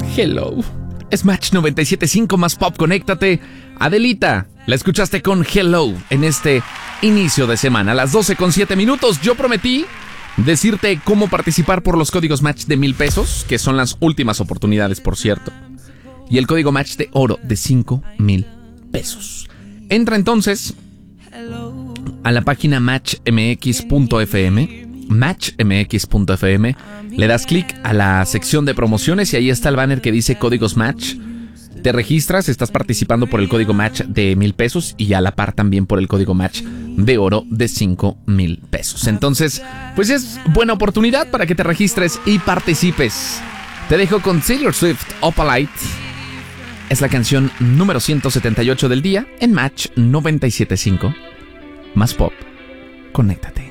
Hello. Es Match 97.5 más pop, conéctate. Adelita, la escuchaste con Hello en este inicio de semana. A las 12:07. Yo prometí decirte cómo participar por los códigos Match de 1,000 pesos, que son las últimas oportunidades, por cierto. Y el código Match de oro de 5,000 pesos. Entra entonces a la página matchmx.fm. matchmx.fm, le das clic a la sección de promociones y ahí está el banner que dice códigos Match. Te registras, estás participando por el código Match de 1,000 pesos y a la par también por el código Match de oro de 5,000 pesos. Entonces, pues es buena oportunidad para que te registres y participes. Te dejo con Taylor Swift, Opalite. Es la canción número 178 del día en Match 97.5. Más pop, conéctate.